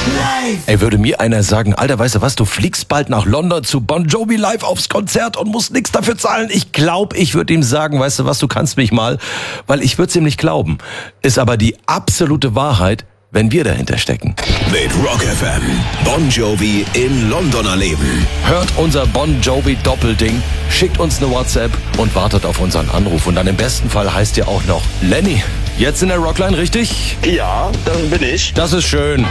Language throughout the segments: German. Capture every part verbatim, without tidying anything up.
Ey, würde mir einer sagen, Alter, weißt du was, du fliegst bald nach London zu Bon Jovi live aufs Konzert und musst nichts dafür zahlen. Ich glaube, ich würde ihm sagen, weißt du was, du kannst mich mal, weil ich würde es ihm nicht glauben. Ist aber die absolute Wahrheit, wenn wir dahinter stecken. Mit Rock F M, Bon Jovi in London erleben. Hört unser Bon Jovi Doppelding, schickt uns eine WhatsApp und wartet auf unseren Anruf. Und dann im besten Fall heißt ihr auch noch Lenny. Jetzt in der Rockline, richtig? Ja, das bin ich. Das ist schön.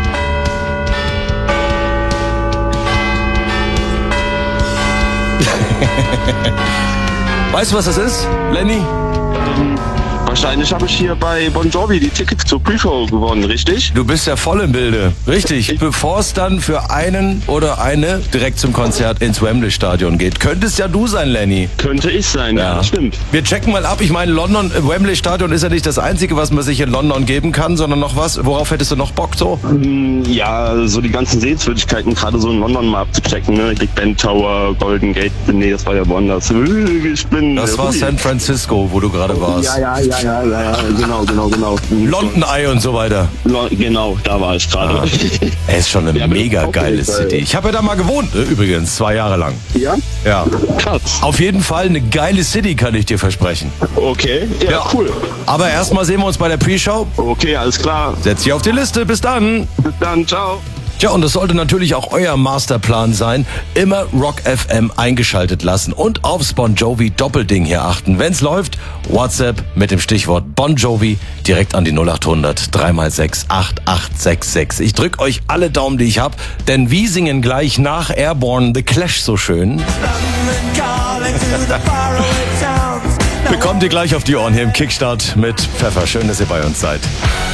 Weißt du, was das ist, Lenny? Ähm, wahrscheinlich habe ich hier bei Bon Jovi die Tickets zur Pre-Show gewonnen, richtig? Du bist ja voll im Bilde. Richtig. Bevor es dann für einen oder eine direkt zum Konzert ins Wembley-Stadion geht. Könnte es ja du sein, Lenny. Könnte ich sein, ja, das stimmt. Wir checken mal ab. Ich meine, London, Wembley-Stadion ist ja nicht das Einzige, was man sich in London geben kann, sondern noch was. Worauf hättest du noch Bock so? Ja, so die ganzen Sehenswürdigkeiten, gerade so in London mal abzuchecken, ne? Big Ben Tower, Golden Gate, nee, das war ja woanders. Ich bin... Das war San Francisco, wo du gerade warst. Ja, ja, ja, ja, ja, ja, genau, genau, genau. London Eye und so weiter. Genau, da war ich gerade. Ah. Er ist schon eine Ja, mega auch geile nicht, City. Ich habe ja da mal gewohnt, ne, übrigens, zwei Jahre lang. Ja? Ja. Krass. Auf jeden Fall eine geile City, kann ich dir versprechen. Okay, ja, Ja. cool. Aber erstmal sehen wir uns bei der Pre-Show. Okay, alles klar. Setz dich auf die Liste. Bis dann. Bis dann, ciao. Tja, und das sollte natürlich auch euer Masterplan sein. Immer Rock F M eingeschaltet lassen und aufs Bon Jovi Doppelding hier achten. Wenn's läuft, WhatsApp mit dem Stichwort Bon Jovi direkt an die null acht hundert drei mal sechs acht acht sechs sechs. Ich drück euch alle Daumen, die ich hab, denn wir singen gleich nach Airborne The Clash so schön. Bekommt ihr gleich auf die Ohren hier im Kickstart mit Pfeffer. Schön, dass ihr bei uns seid.